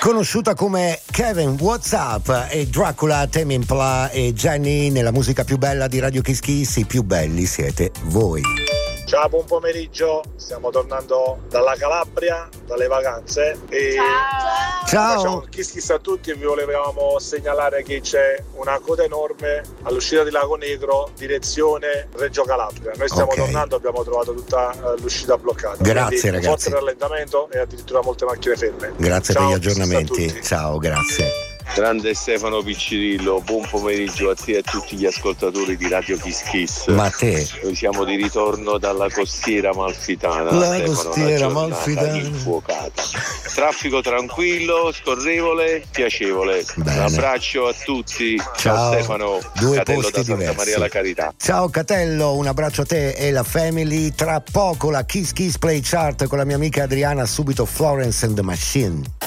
conosciuta come Kevin What's Up e Dracula, Tame Impala e Jenny nella musica più bella di Radio Kiss Kiss. I più belli siete voi. Ciao, buon pomeriggio, stiamo tornando dalla Calabria, dalle vacanze e Ciao. facciamo un Kiss Kiss a tutti e vi volevamo segnalare che c'è una coda enorme all'uscita di Lago Negro, direzione Reggio Calabria. Noi stiamo tornando, abbiamo trovato tutta l'uscita bloccata. Grazie, quindi ragazzi. forte rallentamento e addirittura molte macchine ferme. Grazie Ciao, per gli aggiornamenti. Kiss Kiss a tutti. Ciao, grazie. Grande Stefano Piccirillo, buon pomeriggio a te e a tutti gli ascoltatori di Radio Kiss Kiss. Ma a te? Noi siamo di ritorno dalla costiera amalfitana. La Stefano, costiera una giornata amalfitana. infuocata. Traffico tranquillo, scorrevole, piacevole. Bene. Un abbraccio a tutti. Ciao. Stefano, Due Catello posti da Santa diversi. Maria la Carità. Ciao Catello, un abbraccio a te e la family. Tra poco la Kiss Kiss Play Chart con la mia amica Adriana, subito Florence and the Machine.